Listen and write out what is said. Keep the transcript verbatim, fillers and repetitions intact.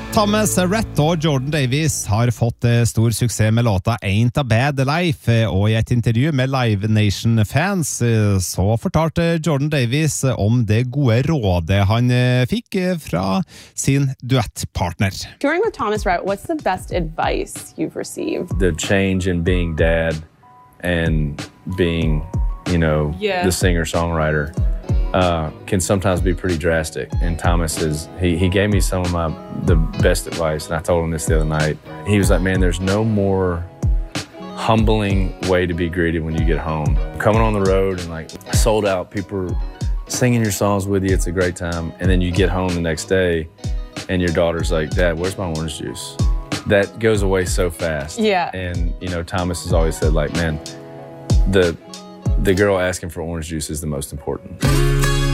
Thomas Rhett og Jordan Davis har fått stor suksess med låta Ain't a Bad Life, og i et intervju med Live Nation-fans så fortalte Jordan Davis om det gode rådet han fikk fra sin duettpartner. Touring with Thomas Rhett, what's the best advice you've received? The change in being dad and being, you know, yeah. the singer-songwriter. Uh, can sometimes be pretty drastic, and Thomas is he, he gave me some of my the best advice, and I told him this the other night. He was like, man, there's no more humbling way to be greeted when you get home. Coming on the road and like sold out, people are singing your songs with you, it's a great time, and then you get home the next day and your daughter's like, Dad, where's my orange juice? That goes away so fast. Yeah. And you know, Thomas has always said like, man, the the girl asking for orange juice is the most important.